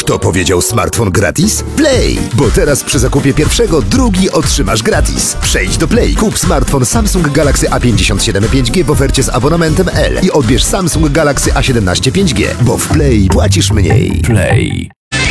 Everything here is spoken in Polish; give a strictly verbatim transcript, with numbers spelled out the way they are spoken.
Kto powiedział smartfon gratis? Play! Bo teraz przy zakupie pierwszego drugi otrzymasz gratis. Przejdź do Play, kup smartfon Samsung Galaxy A pięćdziesiąt siedem pięć G w ofercie z abonamentem L i odbierz Samsung Galaxy A siedemnaście pięć G, bo w Play płacisz mniej. Play.